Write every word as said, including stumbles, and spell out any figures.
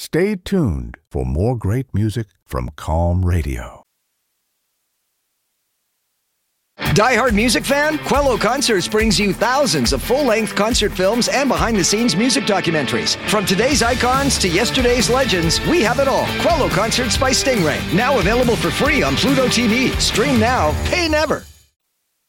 Stay tuned for more great music from Calm Radio. Die-hard music fan? Quello Concerts brings you thousands of full-length concert films and behind-the-scenes music documentaries. From today's icons to yesterday's legends, we have it all. Quello Concerts by Stingray. Now available for free on Pluto T V. Stream now, pay never.